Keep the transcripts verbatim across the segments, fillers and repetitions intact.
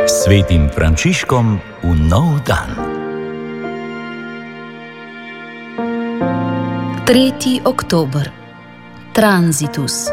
Svetim Frančiškom v nov dan. tretji oktober. Transitus.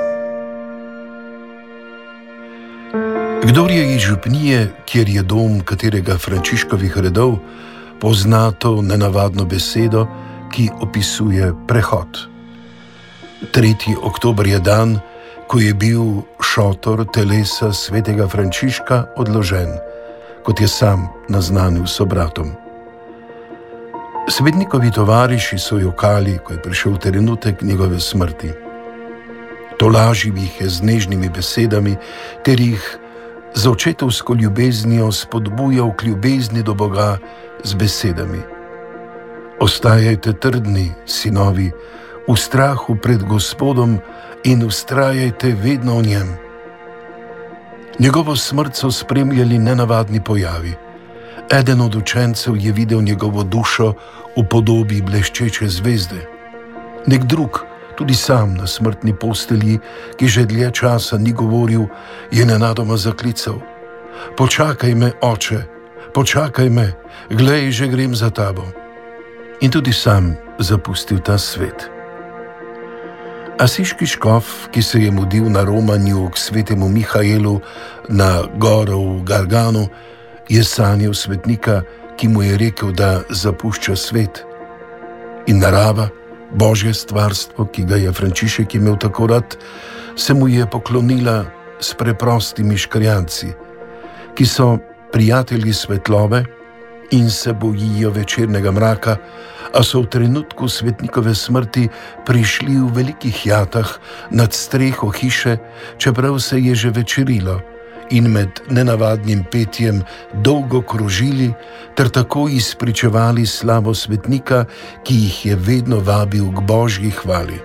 Kdor je iz župnije, kjer je dom katerega Frančiškovih redov, pozna to nenavadno besedo, ki opisuje prehod. tretji oktober je dan, ko je bil šotor telesa svetega Frančiška odložen, kot je sam naznanil sobratom. Svetnikovi tovariši so jokali, ko je prišel trenutek njegove smrti. Tolažil jih je z nežnimi besedami, ter jih z očetovsko ljubeznijo spodbujal k ljubezni do Boga z besedami: ostajajte trdni, sinovi, v strahu pred Gospodom in vztrajajte vedno v njem. Njegovo smrt so spremljali nenavadni pojavi. Eden od učencev je videl njegovo dušo v podobi bleščeče zvezde. Nek drug, tudi sam na smrtni postelji, ki že dlje časa ni govoril, je nenadoma zaklical: počakaj me, oče, počakaj me, glej, že grem za tabo. In tudi sam zapustil ta svet. Asiški škof, ki se je mudil na romanju k svetemu Mihaelu na goro v Garganu, je sanjal svetnika, ki mu je rekel, da zapušča svet. In narava, Božje stvarstvo, ki ga je Frančišek imel tako rad, se mu je poklonila s preprostimi škrjanci, ki so prijatelji svetlobe in se bojijo večernega mraka, a so v trenutku svetnikove smrti prišli v velikih jatah nad streho hiše, čeprav se je že večerilo, in med nenavadnim petjem dolgo krožili ter tako izpričevali slavo svetnika, ki jih je vedno vabil k Božji hvali.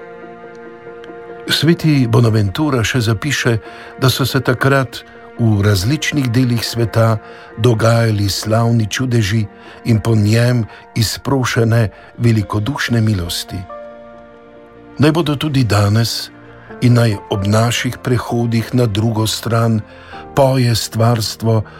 Sveti Bonaventura še zapiše, da so se takrat v različnih delih sveta dogajali slavni čudeži in po njem izprošene velikodušne milosti. Naj bodo tudi danes in naj ob naših prehodih na drugo stran poje stvarstvo